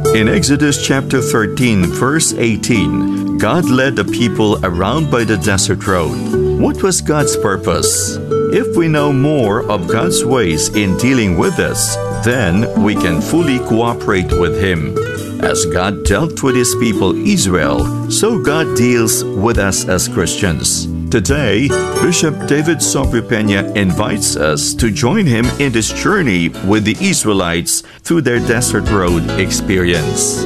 In Exodus chapter 13, verse 18, God led the people around by the desert road. What was God's purpose? If we know more of God's ways in dealing with us, then we can fully cooperate with Him. As God dealt with His people Israel, so God deals with us as Christians. Today, Bishop David Sobrepena invites us to join him in this journey with the Israelites through their desert road experience.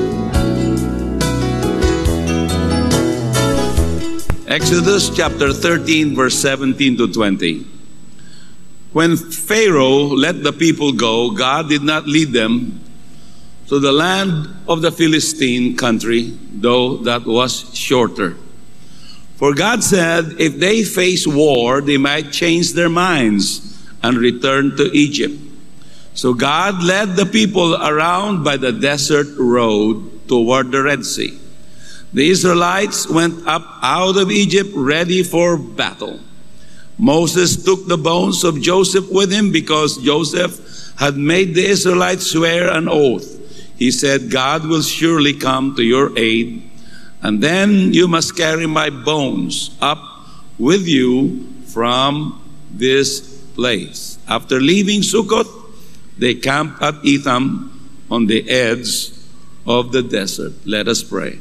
Exodus chapter 13, verse 17 to 20. When Pharaoh let the people go, God did not lead them to the land of the Philistine country, though that was shorter. For God said, if they face war, they might change their minds and return to Egypt. So God led the people around by the desert road toward the Red Sea. The Israelites went up out of Egypt ready for battle. Moses took the bones of Joseph with him because Joseph had made the Israelites swear an oath. He said, God will surely come to your aid, and then you must carry my bones up with you from this place. After leaving Succoth, they camped at Etham on the edge of the desert. Let us pray.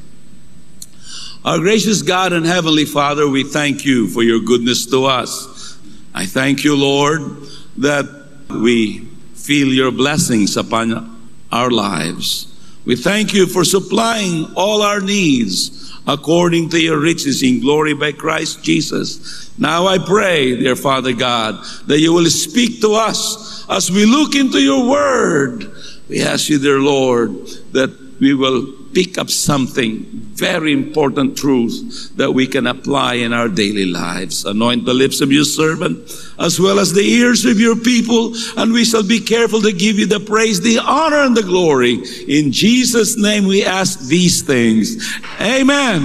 Our gracious God and Heavenly Father, we thank you for your goodness to us. I thank you, Lord, that we feel your blessings upon our lives. We thank you for supplying all our needs according to your riches in glory by Christ Jesus. Now I pray, dear Father God, that you will speak to us as we look into your word. We ask you, dear Lord, that we will pick up something, very important truth that we can apply in our daily lives. Anoint the lips of your servant as well as the ears of your people, and we shall be careful to give you the praise, the honor, and the glory. In Jesus' name we ask these things. Amen.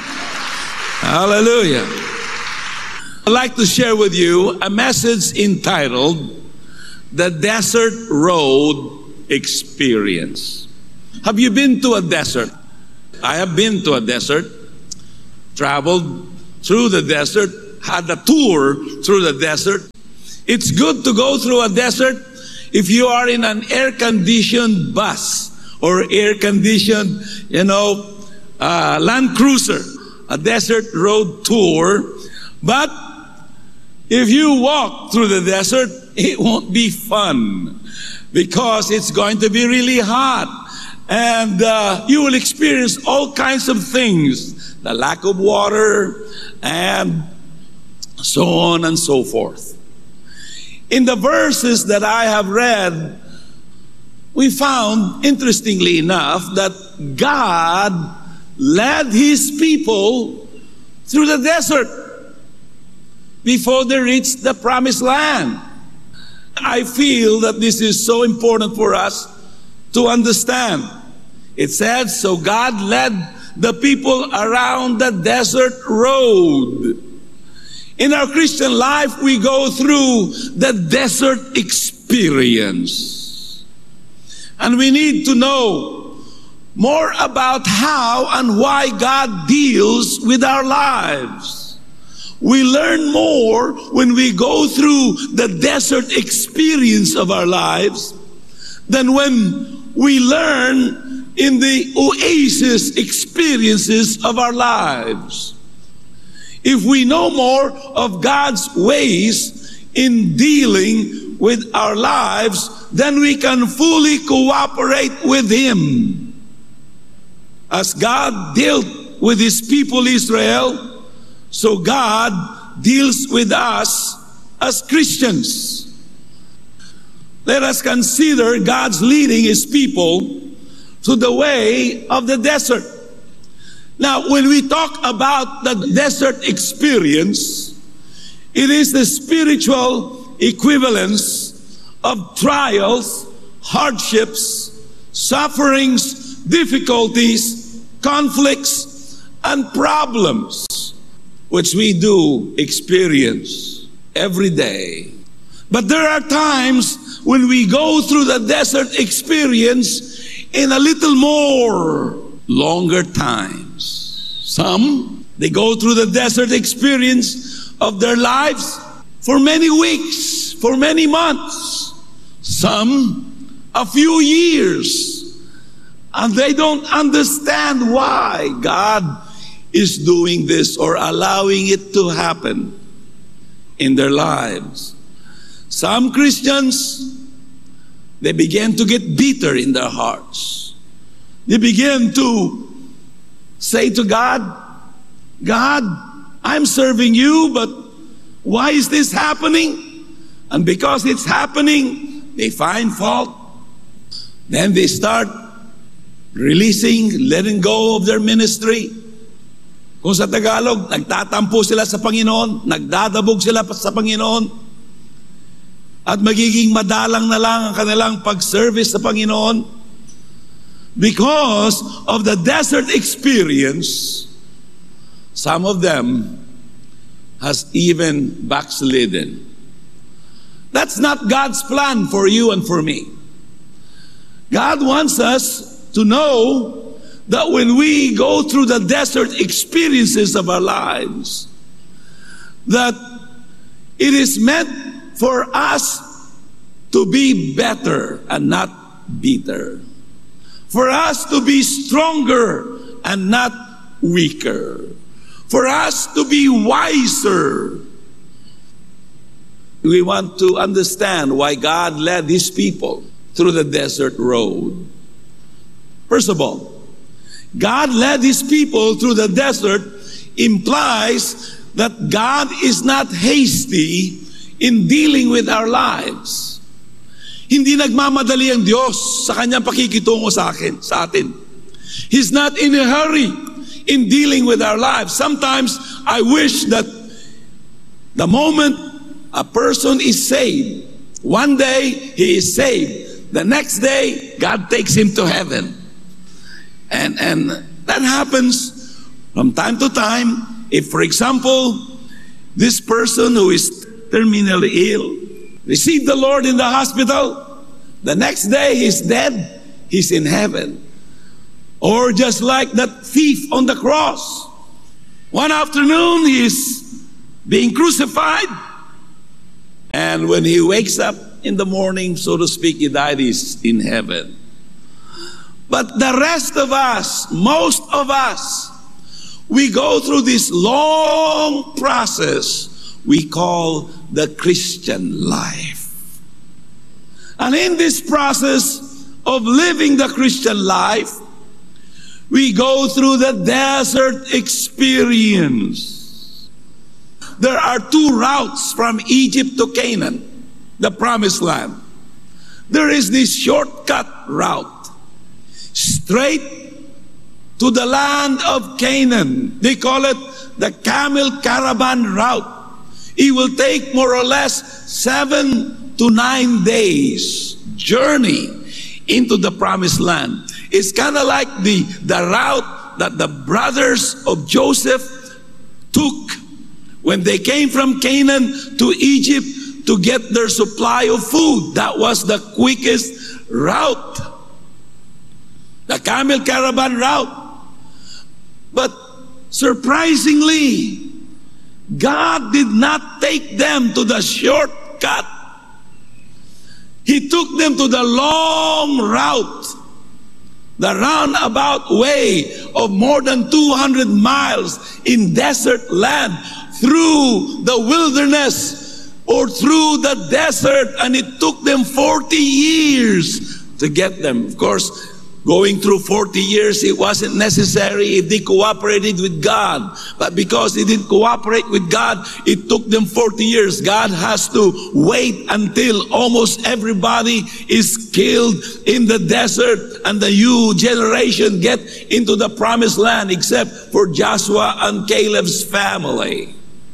Hallelujah. I'd like to share with you a message entitled, The Desert Road Experience. Have you been to a desert? I have been to a desert, traveled through the desert, had a tour through the desert. It's good to go through a desert if you are in an air-conditioned bus or air-conditioned, Land Cruiser, a desert road tour. But if you walk through the desert, it won't be fun because it's going to be really hot. And you will experience all kinds of things, the lack of water, and so on and so forth. In the verses that I have read, we found, interestingly enough, that God led His people through the desert before they reached the promised land. I feel that this is so important for us to understand. It said, so God led the people around the desert road. In our Christian life, we go through the desert experience. And we need to know more about how and why God deals with our lives. We learn more when we go through the desert experience of our lives than when we learn in the oasis experiences of our lives. If we know more of God's ways in dealing with our lives, then we can fully cooperate with Him. As God dealt with His people Israel, so God deals with us as Christians. Let us consider God's leading His people to the way of the desert. Now, when we talk about the desert experience, it is the spiritual equivalence of trials, hardships, sufferings, difficulties, conflicts, and problems, which we do experience every day. But there are times when we go through the desert experience in a little more longer times. Some, they go through the desert experience of their lives for many weeks, for many months. Some, a few years. And they don't understand why God is doing this or allowing it to happen in their lives. Some Christians, they begin to get bitter in their hearts. They begin to say to God, God, I'm serving you, but why is this happening? And because it's happening, they find fault. Then they start releasing, letting go of their ministry. Kung sa Tagalog, nagtatampo sila sa Panginoon, nagdadabog sila sa Panginoon, at magiging madalang na lang ang kanilang pag-service sa Panginoon. Because of the desert experience, some of them has even backslidden. That's not God's plan for you and for me. God wants us to know that when we go through the desert experiences of our lives, that it is meant for us to be better and not bitter. For us to be stronger and not weaker. For us to be wiser. We want to understand why God led His people through the desert road. First of all, God led His people through the desert implies that God is not hasty in dealing with our lives. Hindi nagmamadali ang Diyos sa kanyang pakikitungo sa atin. He's not in a hurry in dealing with our lives. Sometimes I wish that the moment a person is saved, one day he is saved, the next day God takes him to heaven. And that happens from time to time. If, for example, this person who is terminally ill received the Lord in the hospital, the next day he's dead, he's in heaven. Or just like that thief on the cross, one afternoon he's being crucified, and when he wakes up in the morning, so to speak, he died, he's in heaven. But the rest of us, most of us, we go through this long process we call the Christian life. And in this process of living the Christian life, we go through the desert experience. There are two routes from Egypt to Canaan, the promised land. There is this shortcut route, straight to the land of Canaan. They call it the camel caravan route. It will take more or less 7 to 9 days journey into the promised land. It's kind of like the route that the brothers of Joseph took when they came from Canaan to Egypt to get their supply of food. That was the quickest route, the camel caravan route. But surprisingly, God did not take them to the shortcut. He took them to the long route, the roundabout way of more than 200 miles in desert land, through the wilderness or through the desert, and it took them 40 years to get them. Of course, going through 40 years, it wasn't necessary if they cooperated with God. But because they didn't cooperate with God, it took them 40 years. God has to wait until almost everybody is killed in the desert and the new generation get into the promised land, except for Joshua and Caleb's family.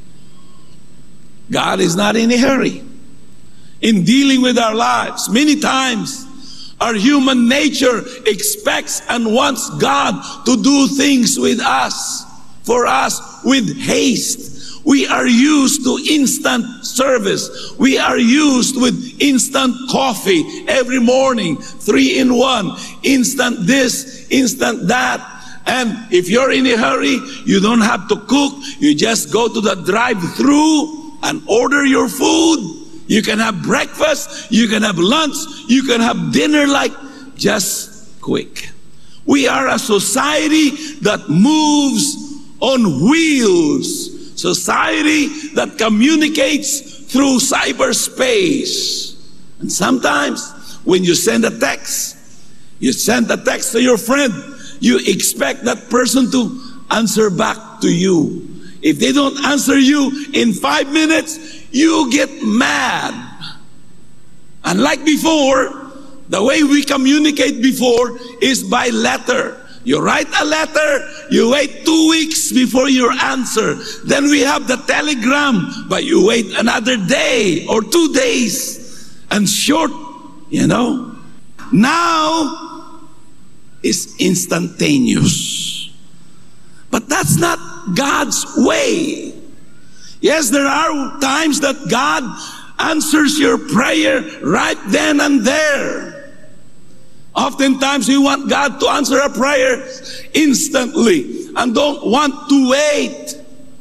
God is not in a hurry in dealing with our lives. Many times, our human nature expects and wants God to do things with us, for us, with haste. We are used to instant service. We are used with instant coffee every morning, 3-in-1, instant this, instant that. And if you're in a hurry, you don't have to cook. You just go to the drive-thru and order your food. You can have breakfast, you can have lunch, you can have dinner, like just quick. We are a society that moves on wheels. Society that communicates through cyberspace. And sometimes when you send a text to your friend, you expect that person to answer back to you. If they don't answer you in 5 minutes, you get mad. And like before, the way we communicate before is by letter. You write a letter, you wait 2 weeks before your answer. Then we have the telegram, but you wait another day or 2 days. And short, Now, it's instantaneous. But that's not God's way. Yes, there are times that God answers your prayer right then and there. Oftentimes we want God to answer a prayer instantly and don't want to wait.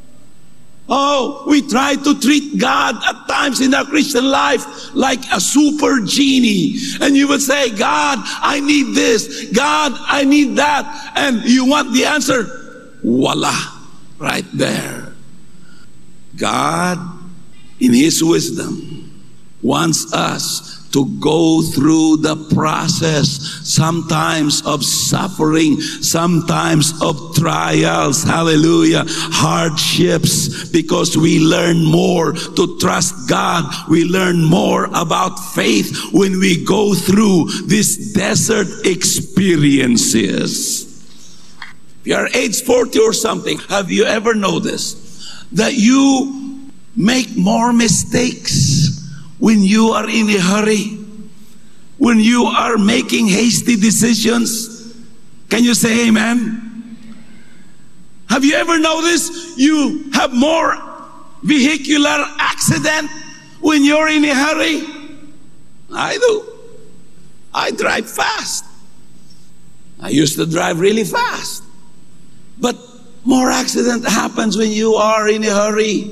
Oh, we try to treat God at times in our Christian life like a super genie. And you would say, God, I need this. God, I need that. And you want the answer. Voila, right there. God, in His wisdom, wants us to go through the process, sometimes of suffering, sometimes of trials, hallelujah, hardships, because we learn more to trust God. We learn more about faith when we go through these desert experiences. If you are age 40 or something, have you ever noticed that you make more mistakes when you are in a hurry, when you are making hasty decisions? Can you say amen? Have you ever noticed you have more vehicular accident when you're in a hurry? I do. I drive fast. I used to drive really fast. But more accident happens when you are in a hurry.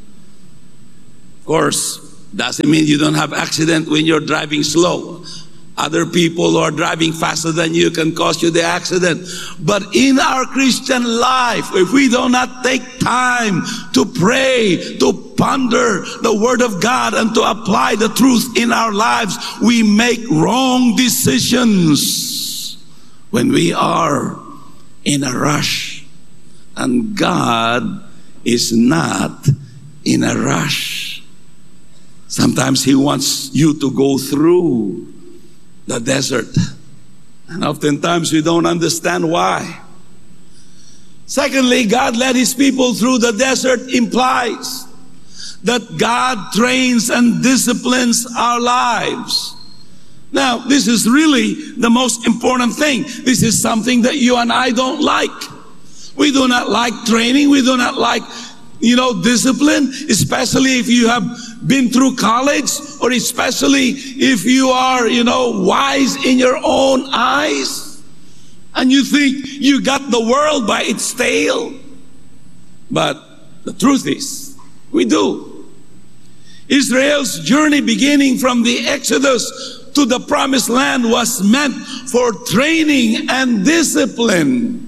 Of course, doesn't mean you don't have accident when you're driving slow. Other people who are driving faster than you can cause you the accident. But in our Christian life, if we do not take time to pray, to ponder the Word of God, and to apply the truth in our lives, we make wrong decisions when we are in a rush. And God is not in a rush. Sometimes He wants you to go through the desert. And oftentimes we don't understand why. Secondly, God led His people through the desert implies that God trains and disciplines our lives. Now, this is really the most important thing. This is something that you and I don't like. We do not like training. We do not like discipline, especially if you have been through college, or especially if you are, wise in your own eyes, and you think you got the world by its tail. But the truth is, we do. Israel's journey beginning from the Exodus to the Promised Land was meant for training and discipline.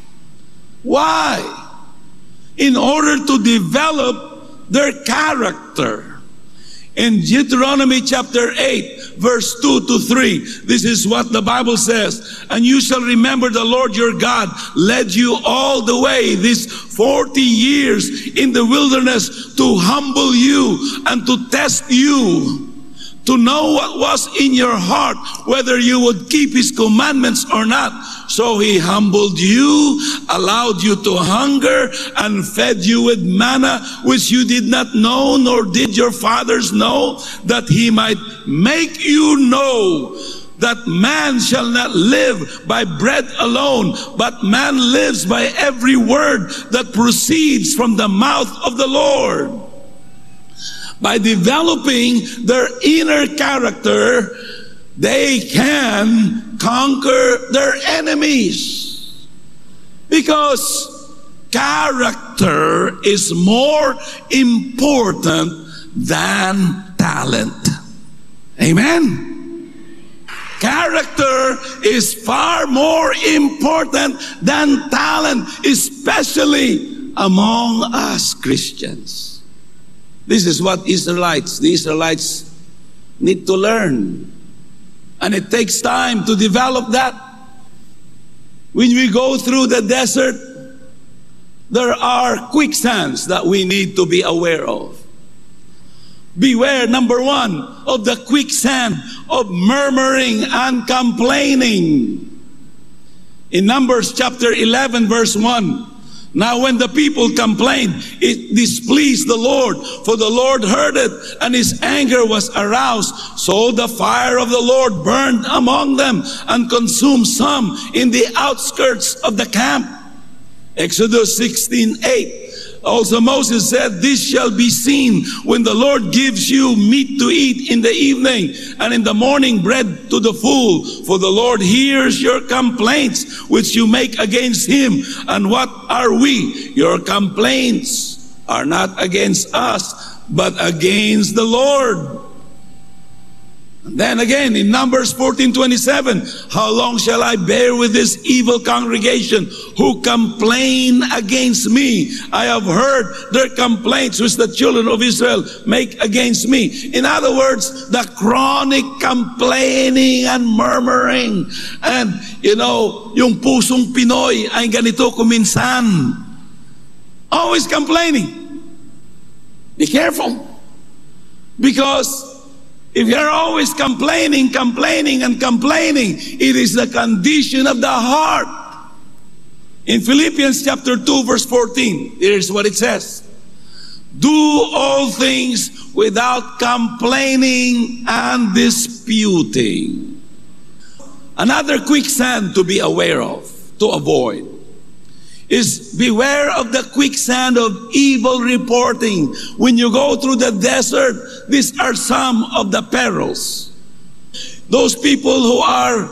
Why? In order to develop their character. In Deuteronomy chapter 8, verse 2 to 3, this is what the Bible says. And you shall remember the Lord your God led you all the way these 40 years in the wilderness to humble you and to test you, to know what was in your heart, whether you would keep His commandments or not. So He humbled you, allowed you to hunger, and fed you with manna, which you did not know, nor did your fathers know, that He might make you know that man shall not live by bread alone, but man lives by every word that proceeds from the mouth of the Lord. By developing their inner character, they can conquer their enemies. Because character is more important than talent. Amen? Character is far more important than talent, especially among us Christians. This is what the Israelites need to learn. And it takes time to develop that. When we go through the desert, there are quicksands that we need to be aware of. Beware, number one, of the quicksand of murmuring and complaining. In Numbers chapter 11, verse 1, now when the people complained, it displeased the Lord, for the Lord heard it, and his anger was aroused. So the fire of the Lord burned among them and consumed some in the outskirts of the camp. Exodus 16:8. Also Moses said, this shall be seen when the Lord gives you meat to eat in the evening, and in the morning bread to the full. For the Lord hears your complaints which you make against him. And what are we? Your complaints are not against us, but against the Lord. And then again in Numbers 14:27, how long shall I bear with this evil congregation who complain against me? I have heard their complaints which the children of Israel make against me. In other words, the chronic complaining and murmuring. And yung pusong Pinoy ay ganito kuminsan. Always complaining. Be careful. Because if you're always complaining, it is the condition of the heart. In Philippians chapter 2, verse 14, here's what it says. Do all things without complaining and disputing. Another quicksand to be aware of, to avoid, is beware of the quicksand of evil reporting. When you go through the desert, these are some of the perils. Those people who are,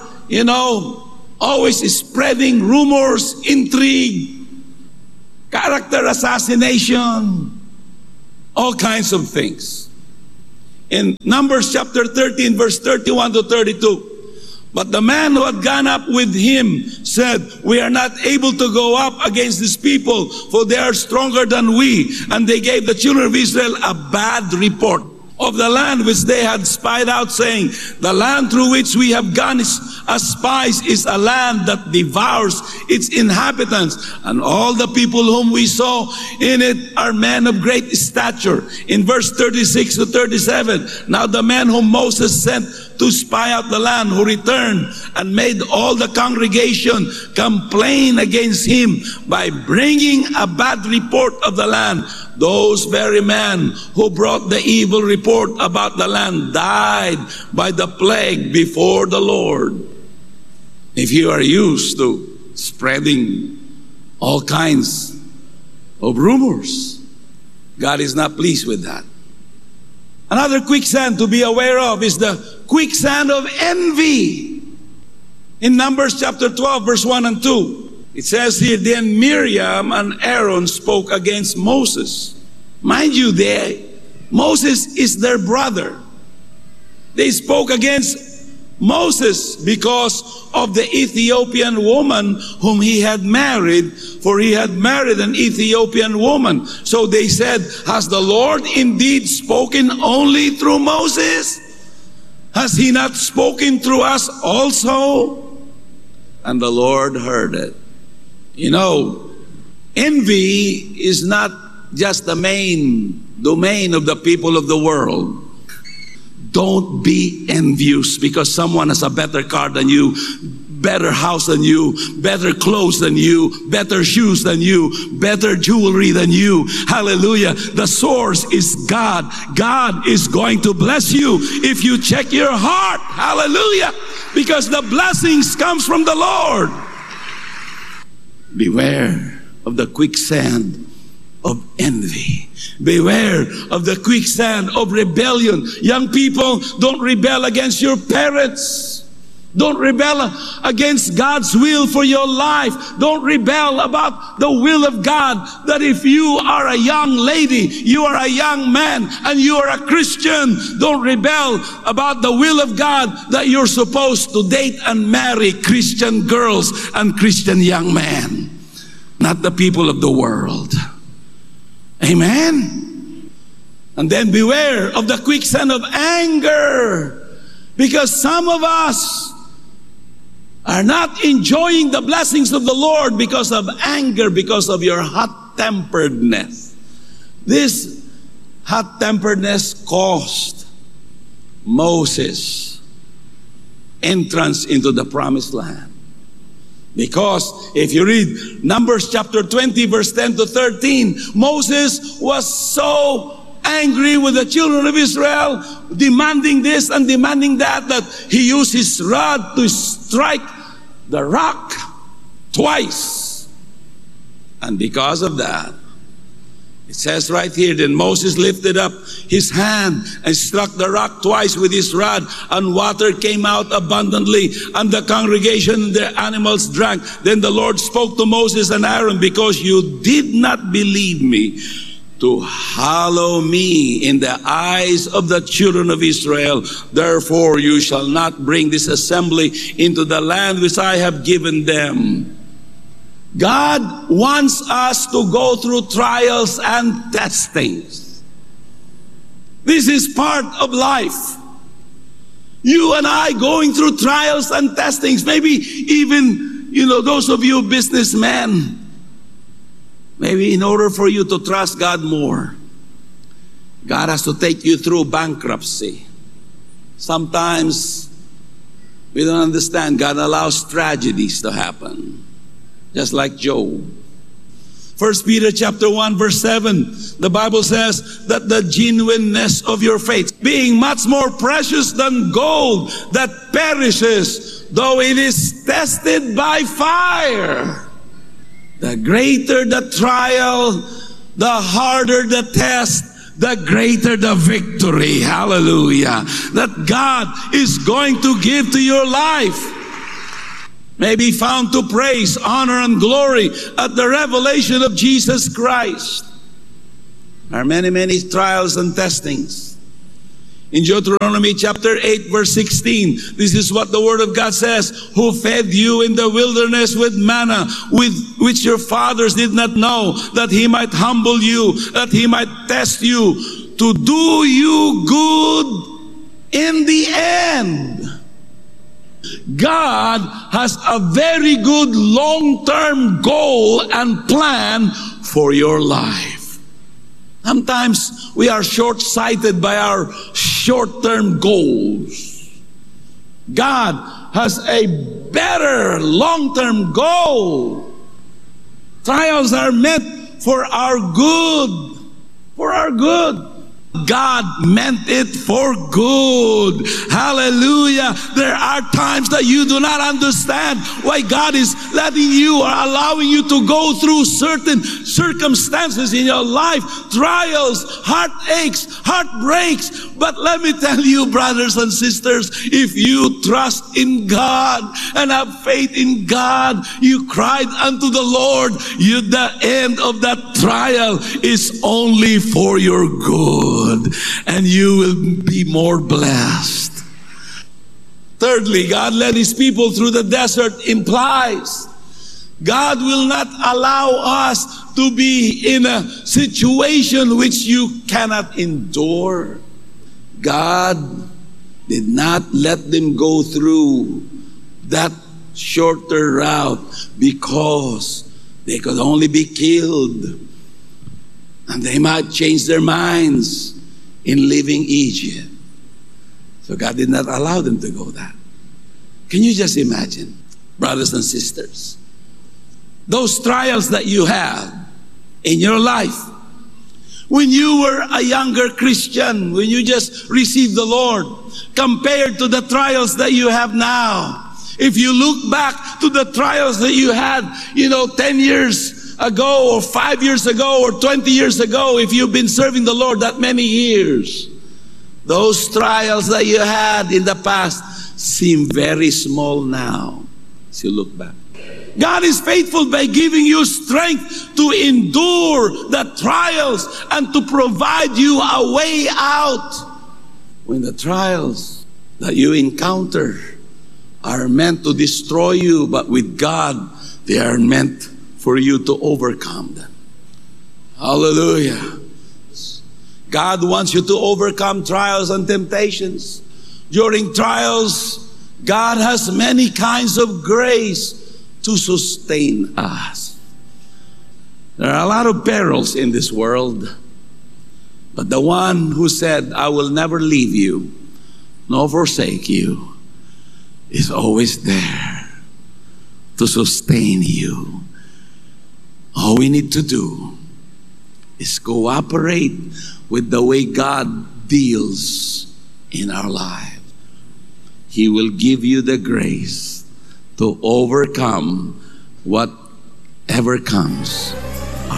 always spreading rumors, intrigue, character assassination, all kinds of things. In Numbers chapter 13, verse 31 to 32, but the man who had gone up with him said, we are not able to go up against these people, for they are stronger than we. And they gave the children of Israel a bad report of the land which they had spied out, saying, the land through which we have gone as spies is a land that devours its inhabitants, and all the people whom we saw in it are men of great stature. In verse 36 to 37, now the men whom Moses sent to spy out the land, who returned and made all the congregation complain against him by bringing a bad report of the land. Those very men who brought the evil report about the land died by the plague before the Lord. If you are used to spreading all kinds of rumors, God is not pleased with that. Another quicksand to be aware of is the quicksand of envy. In Numbers chapter 12, verse 1 and 2, it says here, then Miriam and Aaron spoke against Moses. Mind you, Moses is their brother. They spoke against Moses because of the Ethiopian woman whom he had married, for he had married an Ethiopian woman. So they said, has the Lord indeed spoken only through Moses? Has he not spoken through us also? And the Lord heard it. Envy is not just the main domain of the people of the world. Don't be envious because someone has a better car than you. better house than you, better clothes than you, better shoes than you, better jewelry than you. Hallelujah. The source is God. God is going to bless you if you check your heart. Hallelujah. Because the blessings comes from the Lord. Beware of the quicksand of envy. Beware of the quicksand of rebellion. Young people, don't rebel against your parents. Don't rebel against God's will for your life. Don't rebel about the will of God. That if you are a young lady, you are a young man, and you are a Christian, don't rebel about the will of God that you're supposed to date and marry Christian girls and Christian young men, not the people of the world. Amen? And then beware of the quicksand of anger, because some of us are not enjoying the blessings of the Lord because of anger, because of your hot-temperedness. This hot-temperedness cost Moses entrance into the promised land. Because if you read Numbers chapter 20, verse 10 to 13, Moses was so angry with the children of Israel, demanding this and demanding that he used his rod to strike the rock twice. And because of that, it says right here, then Moses lifted up his hand and struck the rock twice with his rod, and water came out abundantly, and the congregation and their animals drank. Then the Lord spoke to Moses and Aaron, because you did not believe me to hallow me in the eyes of the children of Israel, therefore you shall not bring this assembly into the land which I have given them. God wants us to go through trials and testings. This is part of life. You and I going through trials and testings. Maybe even, those of you businessmen, maybe in order for you to trust God more, God has to take you through bankruptcy. Sometimes we don't understand. God allows tragedies to happen. Just like Job. 1 Peter chapter 1 verse 7, the Bible says that the genuineness of your faith, being much more precious than gold that perishes, though it is tested by fire. The greater the trial, the harder the test, the greater the victory. Hallelujah. That God is going to give to your life may be found to praise, honor, and glory at the revelation of Jesus Christ. There are many, many trials and testings. In Deuteronomy chapter 8 verse 16, this is what the Word of God says, who fed you in the wilderness with manna, with which your fathers did not know, that He might humble you, that He might test you, to do you good in the end. God has a very good long-term goal and plan for your life. Sometimes we are short-sighted by our short-term goals. God has a better long-term goal. Trials are meant for our good. For our good. God meant it for good. Hallelujah. There are times that you do not understand why God is letting you or allowing you to go through certain circumstances in your life, trials, heartaches, heartbreaks. But let me tell you, brothers and sisters, if you trust in God and have faith in God, you cried unto the Lord, the end of that trial is only for your good. And you will be more blessed. Thirdly, God led His people through the desert implies God will not allow us to be in a situation which you cannot endure. God did not let them go through that shorter route because they could only be killed. And they might change their minds in leaving Egypt. So God did not allow them to go that. Can you just imagine? brothers and sisters. Those trials that you have in your life, when you were a younger Christian, when you just received the Lord, compared to the trials that you have now. If you look back to the trials that you had, 10 years ago or 5 years ago or 20 years ago, if you've been serving the Lord that many years, those trials that you had in the past seem very small now as you look back. God is faithful by giving you strength to endure the trials and to provide you a way out when the trials that you encounter are meant to destroy you, but with God, they are meant for you to overcome them. Hallelujah. God wants you to overcome trials and temptations. During trials, God has many kinds of grace to sustain us. There are a lot of perils in this world, but the one who said, I will never leave you, nor forsake you, is always there to sustain you. All we need to do is cooperate with the way God deals in our life. He will give you the grace to overcome whatever comes.